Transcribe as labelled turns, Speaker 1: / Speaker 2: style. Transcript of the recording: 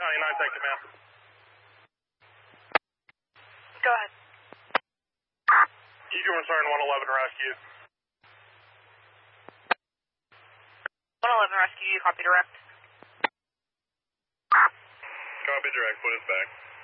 Speaker 1: 99, take command.
Speaker 2: Go ahead.
Speaker 1: Eagle Concern 111 rescue.
Speaker 2: 111 rescue, copy direct.
Speaker 1: Copy direct, put us back.